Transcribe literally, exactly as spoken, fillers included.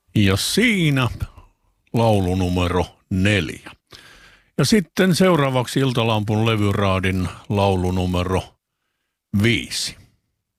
Ja siinä laulu numero neljä. Ja sitten seuraavaksi Iltalampun levyraadin laulu numero viisi.